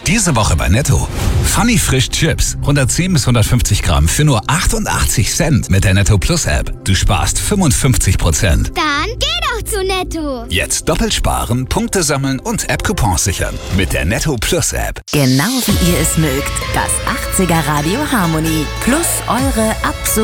Diese Woche bei Netto. Funny Frisch Chips. 110 bis 150 Gramm für nur 88 Cent mit der Netto Plus App. Du sparst 55%. Dann geh doch zu Netto. Jetzt doppelt sparen, Punkte sammeln und App-Coupons sichern. Mit der Netto Plus App. Genau wie ihr es mögt. Das 80er Radio Harmony. Plus eure absolut